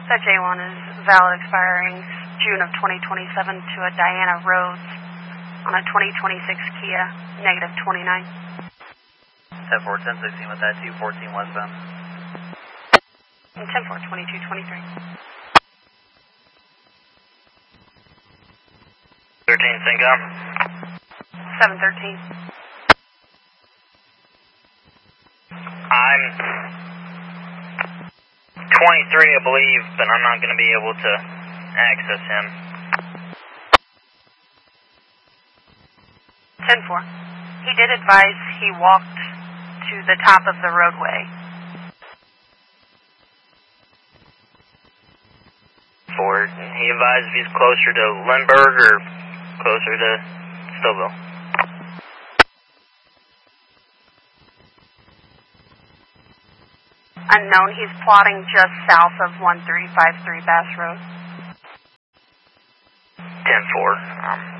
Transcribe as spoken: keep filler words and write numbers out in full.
That J one is valid expiring June of twenty twenty-seven to a Diana Rhodes on a twenty twenty-six Kia, negative twenty-nine. ten four, ten sixteen with that two fourteen westbound. ten four, twenty-two twenty-three. thirteen, Syncom. seven thirteen. I'm twenty-three, I believe, but I'm not going to be able to access him. ten four. He did advise he walked to the top of the roadway. Forward. He advised if he's closer to Lindbergh or closer to Stouffville. Unknown, he's plotting just south of one three five three Bass Road. ten four. Um,